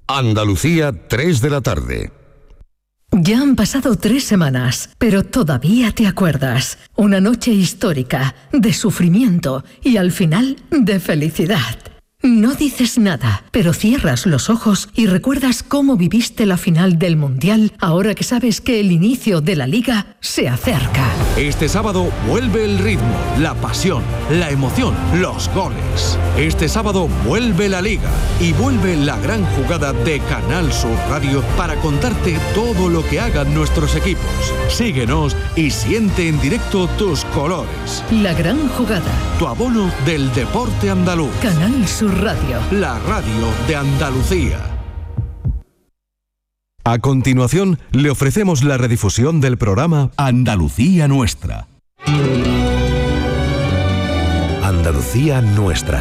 Andalucía, 3 de la tarde. Ya han pasado 3 semanas, pero todavía te acuerdas. Una noche histórica, de sufrimiento y al final de felicidad. No dices nada, pero cierras los ojos y recuerdas cómo viviste la final del Mundial ahora que sabes que el inicio de la Liga se acerca. Este sábado vuelve el ritmo, la pasión, la emoción, los goles. Este sábado vuelve la Liga y vuelve la gran jugada de Canal Sur Radio para contarte todo lo que hagan nuestros equipos. Síguenos y siente en directo tus colores. La gran jugada. Tu abono del deporte andaluz. Canal Sur Radio. La radio de Andalucía. A continuación, le ofrecemos la redifusión del programa Andalucía Nuestra. Andalucía Nuestra.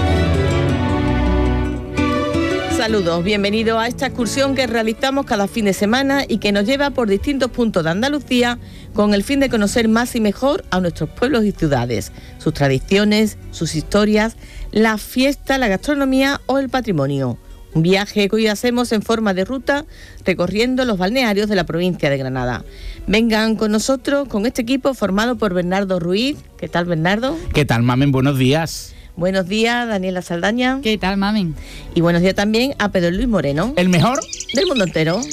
Saludos, bienvenidos a esta excursión que realizamos cada fin de semana y que nos lleva por distintos puntos de Andalucía con el fin de conocer más y mejor a nuestros pueblos y ciudades, sus tradiciones, sus historias, la fiesta, la gastronomía o el patrimonio. Un viaje que hoy hacemos en forma de ruta recorriendo los balnearios de la provincia de Granada. Vengan con nosotros, con este equipo formado por Bernardo Ruiz. ¿Qué tal, Bernardo? ¿Qué tal, Mamen? Buenos días. Buenos días, Daniela Saldaña. ¿Qué tal, Mamen? Y buenos días también a Pedro Luis Moreno. ¿El mejor? Del mundo entero.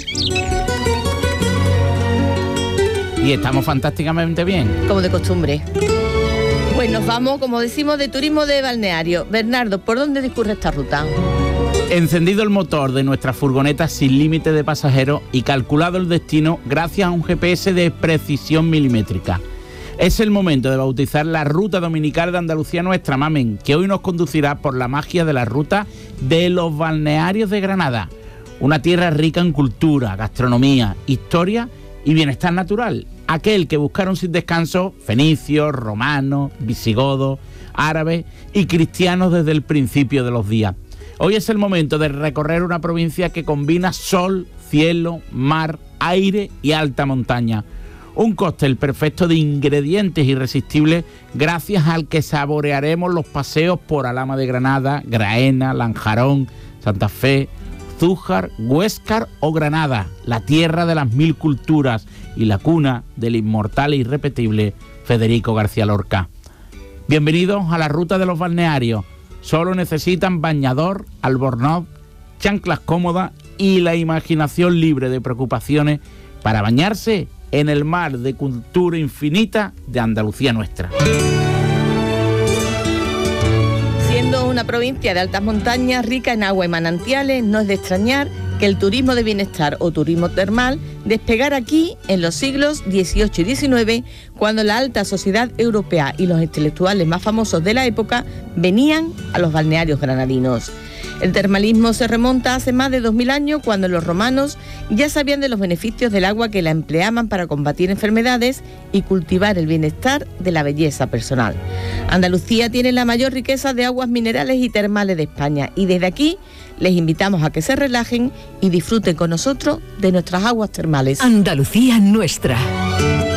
Y estamos fantásticamente bien. Como de costumbre. Pues nos vamos, como decimos, de turismo de balneario. Bernardo, ¿por dónde discurre esta ruta? Encendido el motor de nuestra furgoneta sin límite de pasajeros y calculado el destino gracias a un GPS de precisión milimétrica. Es el momento de bautizar la ruta dominical de Andalucía Nuestra, Mamen, que hoy nos conducirá por la magia de la ruta de los balnearios de Granada. Una tierra rica en cultura, gastronomía, historia y bienestar natural. Aquel que buscaron sin descanso fenicios, romanos, visigodos, árabes y cristianos desde el principio de los días. Hoy es el momento de recorrer una provincia que combina sol, cielo, mar, aire y alta montaña. Un cóctel perfecto de ingredientes irresistibles gracias al que saborearemos los paseos por Alhama de Granada, Graena, Lanjarón, Santa Fe, Zújar, Huéscar o Granada, la tierra de las 1000 culturas y la cuna del inmortal e irrepetible Federico García Lorca. Bienvenidos a la ruta de los balnearios. Solo necesitan bañador, albornoz, chanclas cómodas y la imaginación libre de preocupaciones para bañarse en el mar de cultura infinita de Andalucía Nuestra. Siendo una provincia de altas montañas, rica en agua y manantiales, no es de extrañar que el turismo de bienestar o turismo termal despegara aquí en los siglos XVIII y XIX, cuando la alta sociedad europea y los intelectuales más famosos de la época venían a los balnearios granadinos. El termalismo se remonta hace más de 2000 años, cuando los romanos ya sabían de los beneficios del agua que la empleaban para combatir enfermedades y cultivar el bienestar de la belleza personal. Andalucía tiene la mayor riqueza de aguas minerales y termales de España, y desde aquí les invitamos a que se relajen y disfruten con nosotros de nuestras aguas termales. Andalucía Nuestra.